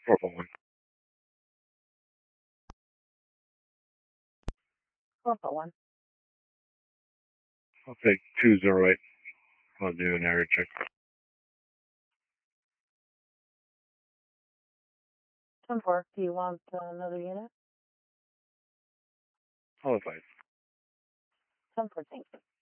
441. 441. I'll take 208. I'll do an area check. 10-4. Do you want another unit? I'll advise. 10-4, thank you.